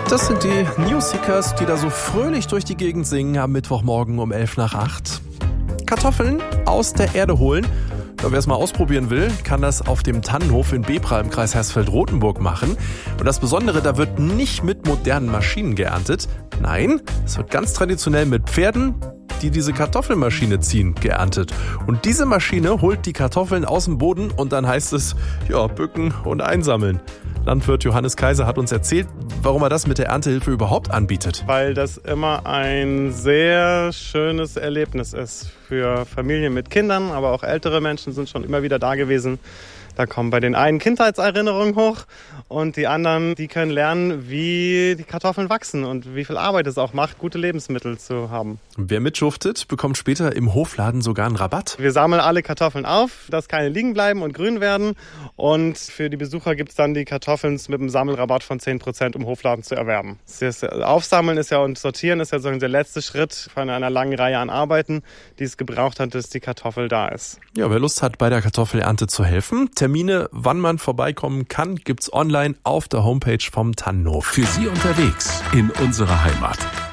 Das sind die Newsseekers, die da so fröhlich durch die Gegend singen am Mittwochmorgen um 7:55. Kartoffeln aus der Erde holen. Ja, wer es mal ausprobieren will, kann das auf dem Tannenhof in Bebra im Kreis Hersfeld-Rotenburg machen. Und das Besondere, da wird nicht mit modernen Maschinen geerntet. Nein, es wird ganz traditionell mit Pferden, die diese Kartoffelmaschine ziehen, geerntet. Und diese Maschine holt die Kartoffeln aus dem Boden und dann heißt es, ja, bücken und einsammeln. Landwirt Johannes Kaiser hat uns erzählt, warum er das mit der Erntehilfe überhaupt anbietet. Weil das immer ein sehr schönes Erlebnis ist für Familien mit Kindern, aber auch ältere Menschen sind schon immer wieder da gewesen. Da kommen bei den einen Kindheitserinnerungen hoch und die anderen, die können lernen, wie die Kartoffeln wachsen und wie viel Arbeit es auch macht, gute Lebensmittel zu haben. Wer mitschuftet, bekommt später im Hofladen sogar einen Rabatt. Wir sammeln alle Kartoffeln auf, dass keine liegen bleiben und grün werden. Und für die Besucher gibt es dann die Kartoffeln mit einem Sammelrabatt von 10% im Hofladen zu erwerben. Das Aufsammeln ist ja und Sortieren ist ja so der letzte Schritt von einer langen Reihe an Arbeiten, die es gebraucht hat, bis die Kartoffel da ist. Ja, wer Lust hat, bei der Kartoffelernte zu helfen, Termine, wann man vorbeikommen kann, gibt's online auf der Homepage vom Tannenhof. Für Sie unterwegs in unserer Heimat.